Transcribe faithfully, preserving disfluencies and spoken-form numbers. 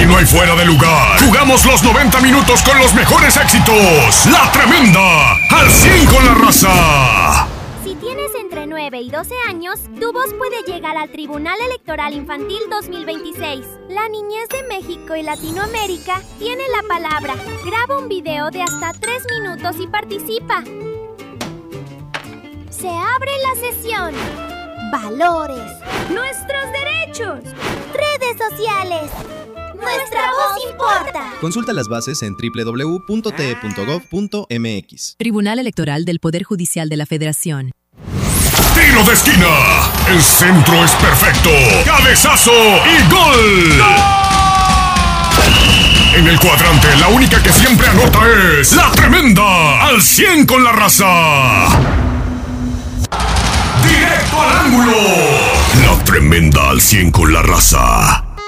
no hay fuera de lugar. Jugamos los noventa minutos con los mejores éxitos. La Tremenda, al cien con la raza. Si tienes entre nueve y doce años, tu voz puede llegar al Tribunal Electoral Infantil dos mil veintiséis. La niñez de México y Latinoamérica tiene la palabra. Graba un video de hasta tres minutos y participa. Se abre la sesión. Valores. Nuestros derechos. Redes sociales. Nuestra voz importa. Consulta las bases en doble u doble u doble u punto t e punto gov punto m x. Tribunal Electoral del Poder Judicial de la Federación. Tiro de esquina. El centro es perfecto. Cabezazo y gol. ¡Gol! En el cuadrante, la única que siempre anota es La Tremenda, al cien con la raza. Directo al ángulo. La Tremenda, al cien con la raza.